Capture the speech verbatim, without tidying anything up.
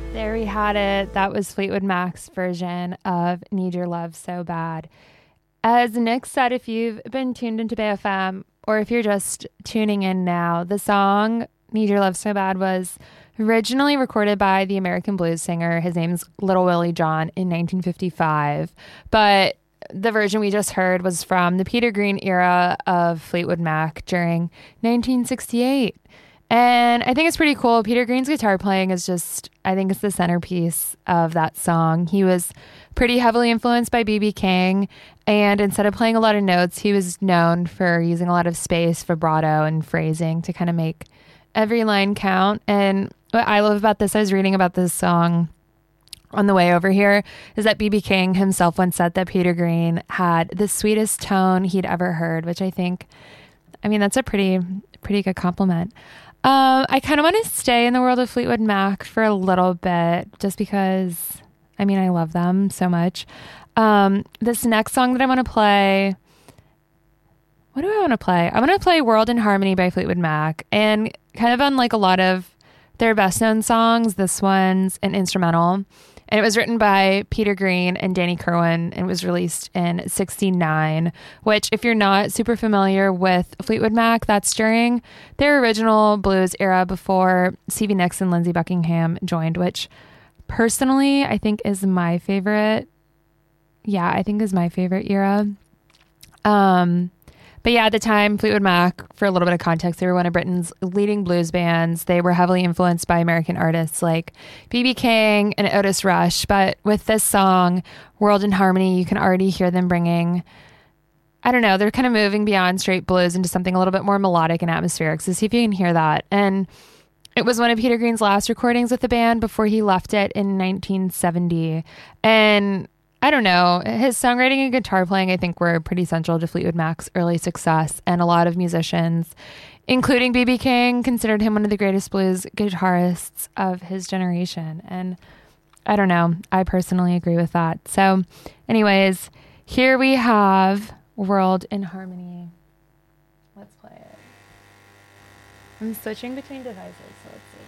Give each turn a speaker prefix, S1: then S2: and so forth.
S1: There we had it. That was Fleetwood Mac's version of Need Your Love So Bad. As Nick said, if you've been tuned into Bay F M or if you're just tuning in now, the song Need Your Love So Bad was originally recorded by the American blues singer. His name's Little Willie John in nineteen fifty-five. But the version we just heard was from the Peter Green era of Fleetwood Mac during nineteen sixty-eight. And I think it's pretty cool. Peter Green's guitar playing is just, I think it's the centerpiece of that song. He was pretty heavily influenced by B B King. And instead of playing a lot of notes, he was known for using a lot of space, vibrato, and phrasing to kind of make every line count. And what I love about this, I was reading about this song on the way over here, is that B B King himself once said that Peter Green had the sweetest tone he'd ever heard, which I think, I mean, that's a pretty, pretty good compliment. Um, I kind of want to stay in the world of Fleetwood Mac for a little bit, just because, I mean, I love them so much. Um, this next song that I want to play, what do I want to play? I want to play World in Harmony by Fleetwood Mac. And kind of unlike a lot of their best known songs, this one's an instrumental. And it was written by Peter Green and Danny Kerwin and was released in sixty-nine, which if you're not super familiar with Fleetwood Mac, that's during their original blues era before Stevie Nicks and Lindsey Buckingham joined, which personally I think is my favorite. Yeah, I think is my favorite era. Um, But yeah, at the time, Fleetwood Mac, for a little bit of context, they were one of Britain's leading blues bands. They were heavily influenced by American artists like B B King and Otis Rush. But with this song, World in Harmony, you can already hear them bringing, I don't know, they're kind of moving beyond straight blues into something a little bit more melodic and atmospheric. So see if you can hear that. And it was one of Peter Green's last recordings with the band before he left it in nineteen seventy. And I don't know, his songwriting and guitar playing, I think, were pretty central to Fleetwood Mac's early success. And a lot of musicians, including B B King, considered him one of the greatest blues guitarists of his generation. And I don't know, I personally agree with that. So anyways, here we have World in Harmony. Let's play it. I'm switching between devices, so let's see.